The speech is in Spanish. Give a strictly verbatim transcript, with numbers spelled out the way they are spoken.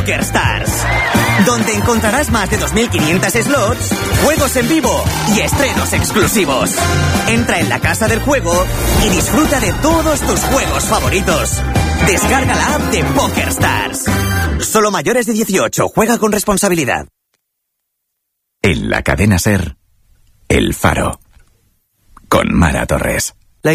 PokerStars, donde encontrarás más de dos mil quinientos slots, juegos en vivo y estrenos exclusivos. Entra en la casa del juego y disfruta de todos tus juegos favoritos. Descarga la app de PokerStars. Solo mayores de dieciocho. Juega con responsabilidad. En la cadena SER, El Faro, con Mara Torres.